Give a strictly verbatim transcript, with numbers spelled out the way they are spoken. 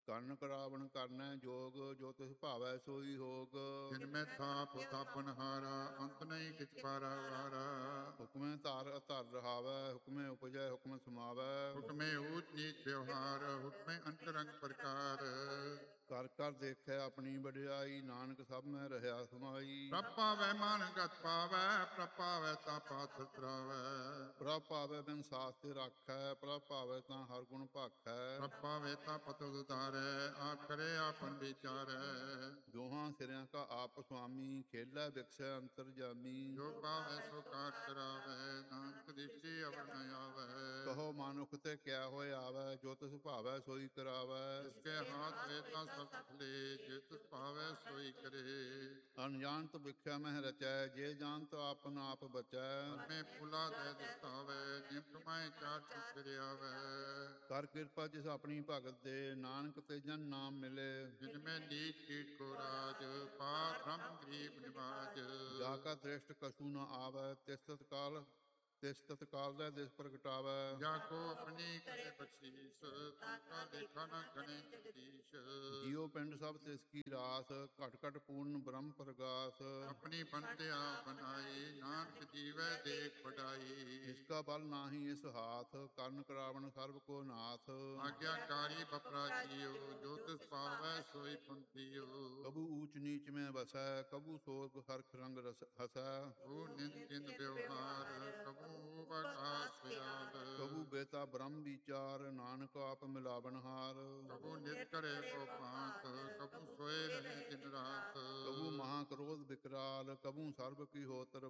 ਕਰਨ ਕਰਾਵਣ ਕਰਨੈ ਜੋਗ, ਜੋ ਤਿਸ ਭਾਵੈ ਸੋਈ ਹੋਗ। ਜਿਨ ਮੈਂ ਥਾਪ ਥਾਪਨ ਹਾਰਾ, ਅੰਤ ਨਹੀਂ ਕਿਛ ਪਾਰਾ ਵਾਰਾ। ਹੁਕਮੈ ਧਾਰ ਧਰ ਰਹਾਵੈ, ਹੁਕਮੈ ਉਪਜੈ ਹੁਕਮ ਸਮਾਵੈ। ਹੁਕਮੇ ਊਚ ਨੀਚ ਵਿਵਹਾਰ, ਹੁਕਮੇ ਅੰਤਰੰਗ ਪ੍ਰਕਾਰ। ਕਰ ਕਰ ਦੇਖੈ ਆਪਣੀ ਵਡਿਆਈ, ਨਾਨਕ ਸਭ ਮੈਂ ਰਹਾ ਸਮਾਈ। ਪ੍ਰਭ ਪਾਵੈ ਮਨ ਗਤ ਪਾਵੈ, ਪ੍ਰਭ ਪਾਵੈ ਤਾਂ ਪਾਥ ਤਰਾਵੈ। ਪ੍ਰਭ ਭਾਵੈ ਬਿਨ ਸਾਸ ਤੇ ਰਾਖੈ, ਪ੍ਰਭ ਭਾਵੈ ਤਾਂ ਹਰ ਗੁਣ ਭਾਖੈ। ਪ੍ਰਭ ਪਾਵੈ ਤਾਂ ਪਤ ਉਤਾਰੈ, ਆਪ ਕਰੇ ਆਪਨ ਵਿਚਾਰੈ। ਦੋਹਾਂ ਸਿਰਿਆਂ ਕਾ ਆਪ ਸੁਆਮੀ, ਖੇਲੈ ਬਿਕਸੈ ਅੰਤਰ ਜਾਮੀ। ਜੋ ਪਾਵੈ ਸੋ ਕਾਰ ਕਰਾਵੈ, ਨਾਨਕ ਦਿਸੀ ਅਵਰ ਨ ਆਵੈ। ਕਹੋ ਮਨੁਖ ਤੇ ਕਿਆ ਹੋਇ ਆਵੈ, ਜੋ ਤਿਸ ਭਾਵੈ ਸੋਈ ਕਰਾਵੈ। ਜਿਸਕੇ ਹਾਥ ਰੇਤਾ ਸਭ ਸਫਲੇ, ਜੇ ਤਿਸ ਭਾਵੈ ਸੋਈ ਕਰੇ। ਅਣਜਾਣਤ ਵਿਖਿਆ ਮਹਿ ਰਚੈ, ਜੇ ਜਾਣਤ ਆਪਨ ਆਪ ਬਚੈ। ਹਮੇ ਫੁਲਾ ਦੇ ਦਿਸਤਾਵੈ, ਜਿਮ ਕਮਾਏ ਚਾਰ ਚੁਫ ਫਿਰਿਆਵੈ। ਕਰ ਕਿਰਪਾ ਜਿਸ ਆਪਣੀ ਭਗਤ ਦੇ, ਨਾਨਕ ਤੇ ਜਨ ਨਾਮ ਮਿਲੇ। ਜਿਨ ਮੈਂ ਨੀਚ ਕੀਟ ਕੋ ਰਾਜ, ਪਾਰ ਬ੍ਰਹਮ ਗਰੀਬ ਨਿਵਾਜ। ਜਾ ਕਾ ਦ੍ਰਿਸ਼ਟ ਕਛੂ ਨ ਆਵੈ, ਤਿਸ ਤਤਕਾਲ ਤਿਸ ਤਤਕਾਲ ਦਾ ਦਿਸ ਪ੍ਰਗਟਾਵੈ। ਜਾ ਕੋ ਆਪਣੀ ਕਰੇ ਬਖਸ਼ੀਸ, ਤਾਕਾ ਦੇਖਾ ਨ ਗਣੇ ਜਗਦੀਸ਼। ਜੀਉ ਪਿੰਡ ਸਭ ਤਿਸ ਕੀ ਰਾਸ, ਘਟ ਘਟ ਪੂਰਨ ਬ੍ਰਹਮ ਪ੍ਰਗਾਸ। ਆਪਣੀ ਬੰਦਿਆ ਬਣਾਈ, ਨਾਨਕ ਜੀਵੈ ਦੇਖ ਵਡਾਈ। ਇਸਕਾ ਬਲ ਨਾਹੀ ਇਸ ਹਾਥ, ਕਰਨ ਕਰਾਵਣ ਸਰਬ ਕੋ ਨਾਥ। ਆਗਿਆਕਾਰੀ ਬਪਰਾ ਜੀਓ, ਜੋ ਤਿਸ ਪਾਵੈ ਸੋਈ ਪੰਥੀਓ। ਕਬੂ ਊਚ ਨੀਚ ਮੈਂ ਵਸੈ, ਕਬੂ ਸੋਰਗ ਹਰਖ ਰੰਗ ਰਸ ਹਸੈ। ਉਹ ਨਿੰਦ ਚਿੰਦ ਵਿਵਹਾਰ, ਕਬੂ ਆਕਾਸ ਵਿਰਾਗ। ਕਬੂ ਬੇਤਾ ਬ੍ਰਹਮ ਵਿਚਾਰ, ਨਾਨਕ ਆਪ ਮਿਲਾਵਨ ਹਾਰ। ਕਬੂ ਨਿਤ ਕਰੇ ਕੋ ਪਾਂਤ, ਕਬੂ ਸੋਏ ਰਹੇ ਦਿਨ ਰਾਤ। ਕਬੂ ਮਹਾ ਕ੍ਰੋਧ ਵਿਕਰਾਲ, ਕਬੂ ਸਰਬ ਕੀ ਹੋਤਰ